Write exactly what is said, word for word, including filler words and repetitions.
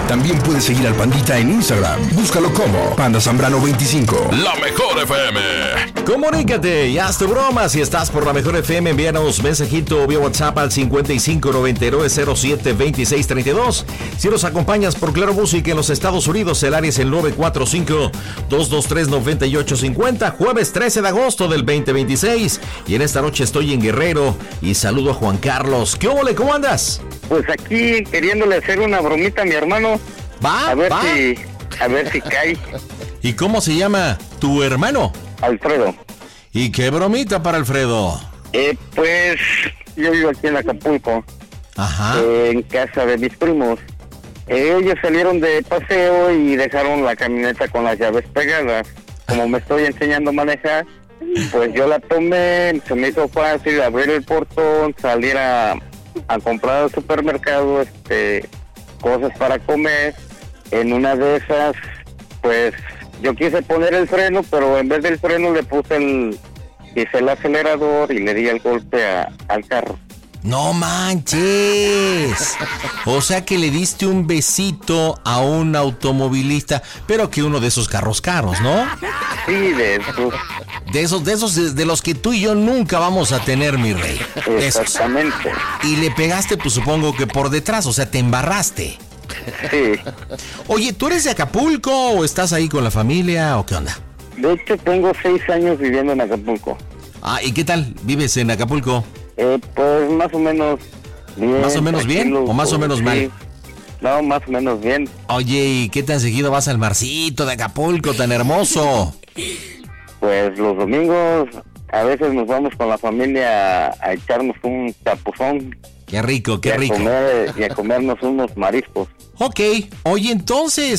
También puedes seguir al Pandita en Instagram. Búscalo como Panda Zambrano veinticinco. La Mejor F M. Comunícate y haz tu broma. Si estás por La Mejor F M, envíanos mensajito vía WhatsApp al cincuenta y cinco noventa y nueve cero siete veintiséis treinta y dos. Si nos acompañas por Claro Música en los Estados Unidos, el área es el nueve cuatro cinco, dos dos tres, nueve ocho cinco cero. Jueves trece de agosto del veinte veintiséis. Y en esta noche estoy en Guerrero y saludo a Juan Carlos. ¿Qué ole? ¿Cómo andas? Pues aquí queriéndole hacer una bromita a mi hermano. Va, a ver va. si, a ver si cae. ¿Y cómo se llama tu hermano? Alfredo. ¿Y qué bromita para Alfredo? Eh, pues yo vivo aquí en Acapulco. Ajá. Eh, en casa de mis primos. Eh, ellos salieron de paseo y dejaron la camioneta con las llaves pegadas. Como me estoy enseñando a manejar, pues yo la tomé, se me hizo fácil abrir el portón, salir a, a comprar al supermercado, este, cosas para comer. En una de esas, pues yo quise poner el freno, pero en vez del freno le puse el, quise el acelerador y le di el golpe a, al carro. ¡No manches! O sea que le diste un besito a un automovilista, pero que uno de esos carros caros, ¿no? Sí, de esos. De esos, de esos, de, de los que tú y yo nunca vamos a tener, mi rey. Esos. Exactamente. Y le pegaste, pues supongo que por detrás, o sea, te embarraste. Sí. Oye, ¿tú eres de Acapulco o estás ahí con la familia o qué onda? De hecho, tengo seis años viviendo en Acapulco. Ah, ¿y qué tal? ¿Vives en Acapulco? Eh, pues más o menos bien. ¿Más o menos bien o más o menos sí. mal? No, más o menos bien. Oye, ¿y qué tan seguido vas al marcito de Acapulco, tan hermoso? Pues los domingos a veces nos vamos con la familia a, a echarnos un chapuzón. Qué rico, qué y a rico. Comer, y a comernos unos mariscos. Ok, oye, entonces